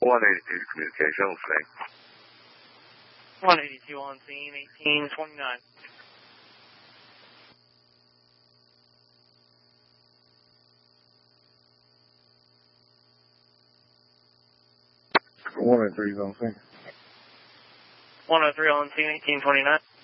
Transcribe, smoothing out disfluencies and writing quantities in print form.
182 communication, thing. 182 on scene, 1829. One and 3 on scene. 103 on scene, 1829.